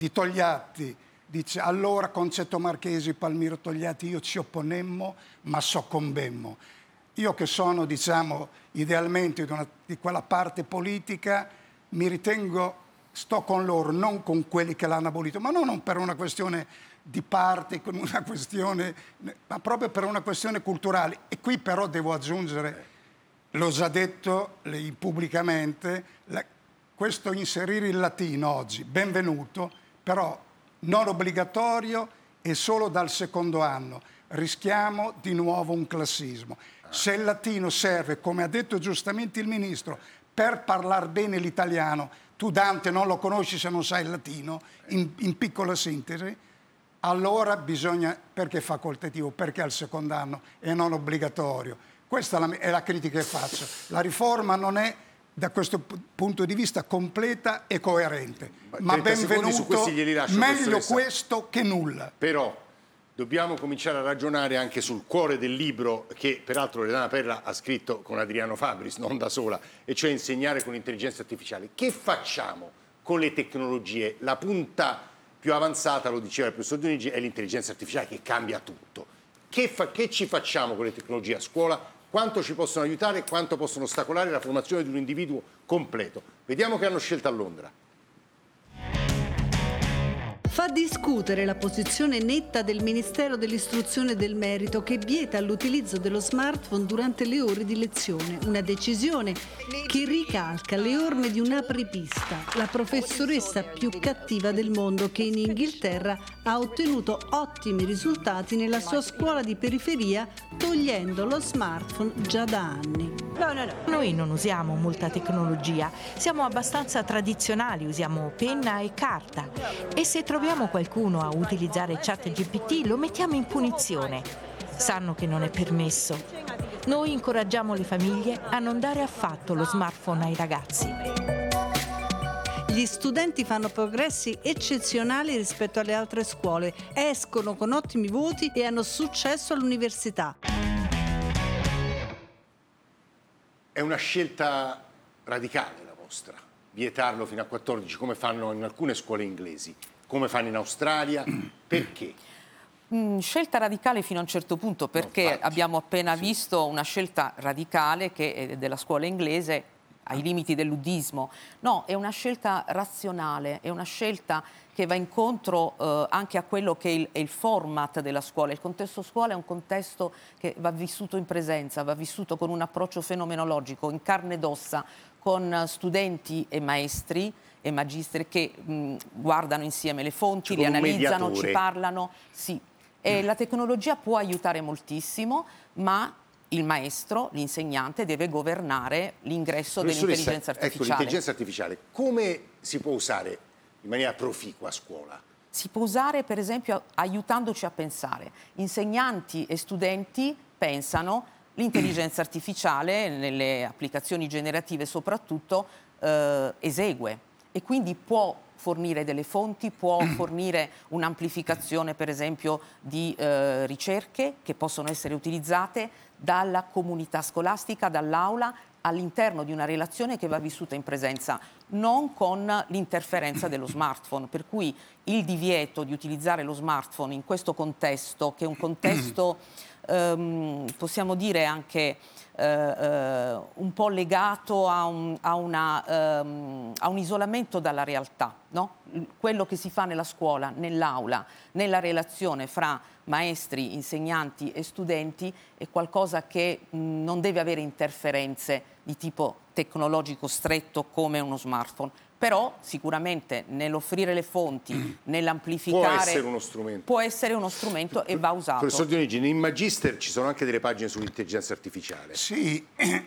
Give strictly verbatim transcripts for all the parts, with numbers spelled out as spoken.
di Togliatti, dice allora Concetto Marchesi, Palmiro Togliatti, io ci opponemmo ma soccombemmo. Io che sono, diciamo, idealmente di, una, di quella parte politica, mi ritengo, sto con loro, non con quelli che l'hanno abolito, ma non per una questione di parte, con una questione, ma proprio per una questione culturale. E qui però devo aggiungere, l'ho già detto pubblicamente, la, questo inserire il latino oggi, benvenuto, però non obbligatorio e solo dal secondo anno. Rischiamo di nuovo un classismo. Se il latino serve, come ha detto giustamente il ministro, per parlare bene l'italiano, tu Dante non lo conosci se non sai il latino, in, in piccola sintesi, allora bisogna, perché è facoltativo, perché al secondo anno e non obbligatorio. Questa è la, è la critica che faccio. La riforma non è, da questo punto di vista, completa e coerente, ma benvenuto, lascio, meglio questo che nulla. Però dobbiamo cominciare a ragionare anche sul cuore del libro che peraltro Loredana Perla ha scritto con Adriano Fabris, non da sola, e cioè insegnare con l'intelligenza artificiale. Che facciamo con le tecnologie? La punta più avanzata, lo diceva il professor Dionigi, è l'intelligenza artificiale che cambia tutto. Che, fa, che ci facciamo con le tecnologie a scuola? Quanto ci possono aiutare e quanto possono ostacolare la formazione di un individuo completo? Vediamo che hanno scelto a Londra. Fa discutere la posizione netta del Ministero dell'Istruzione e del Merito che vieta l'utilizzo dello smartphone durante le ore di lezione, una decisione che ricalca le orme di un'apripista, la professoressa più cattiva del mondo che in Inghilterra ha ottenuto ottimi risultati nella sua scuola di periferia togliendo lo smartphone già da anni. No, no, no. Noi non usiamo molta tecnologia, siamo abbastanza tradizionali, usiamo penna e carta e se troviamo qualcuno a utilizzare ChatGPT lo mettiamo in punizione. Sanno che non è permesso. Noi incoraggiamo le famiglie a non dare affatto lo smartphone ai ragazzi. Gli studenti fanno progressi eccezionali rispetto alle altre scuole, escono con ottimi voti e hanno successo all'università. È una scelta radicale la vostra, vietarlo fino a quattordici come fanno in alcune scuole inglesi, come fanno in Australia. Perché? Mm, scelta radicale fino a un certo punto, perché no, abbiamo appena sì. visto una scelta radicale che è della scuola inglese ai limiti dell'uddismo. No, è una scelta razionale, è una scelta che va incontro eh, anche a quello che è il, è il format della scuola. Il contesto scuola è un contesto che va vissuto in presenza, va vissuto con un approccio fenomenologico, in carne ed ossa, con studenti e maestri e magistri che mh, guardano insieme le fonti, le analizzano, ci parlano. Sì. E la tecnologia può aiutare moltissimo, ma il maestro, l'insegnante, deve governare l'ingresso dell'intelligenza artificiale. Ecco, l'intelligenza artificiale come si può usare in maniera proficua a scuola? Si può usare, per esempio, aiutandoci a pensare. Insegnanti e studenti pensano, l'intelligenza artificiale, nelle applicazioni generative soprattutto, eh, esegue e quindi può fornire delle fonti, può fornire un'amplificazione per esempio di eh, ricerche che possono essere utilizzate dalla comunità scolastica, dall'aula, all'interno di una relazione che va vissuta in presenza, non con l'interferenza dello smartphone, per cui il divieto di utilizzare lo smartphone in questo contesto, che è un contesto, ehm, possiamo dire anche eh, eh, un po' legato a un, a una, ehm, a un isolamento dalla realtà, no? Quello che si fa nella scuola, nell'aula, nella relazione fra maestri, insegnanti e studenti è qualcosa che mh, non deve avere interferenze di tipo tecnologico stretto come uno smartphone, però sicuramente nell'offrire le fonti, nell'amplificare può essere uno strumento, può essere uno strumento e va usato. Professor Dionigi, in Magister ci sono anche delle pagine sull'intelligenza artificiale. Sì,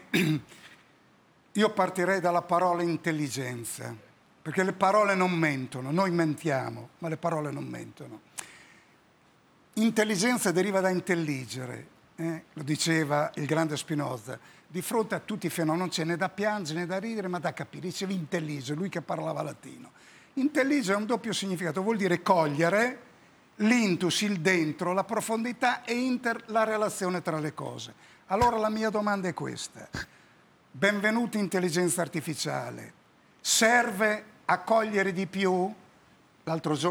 io partirei dalla parola intelligenza, perché le parole non mentono, noi mentiamo, ma le parole non mentono. Intelligenza deriva da intelligere, eh? Lo diceva il grande Spinoza. Di fronte a tutti i fenomeni non c'è né da piangere né da ridere, ma da capire. Diceva intelligere, lui che parlava latino. Intelligere ha un doppio significato, vuol dire cogliere l'intus, il dentro, la profondità e inter, la relazione tra le cose. Allora la mia domanda è questa. Benvenuta intelligenza artificiale. Serve a cogliere di più? L'altro giorno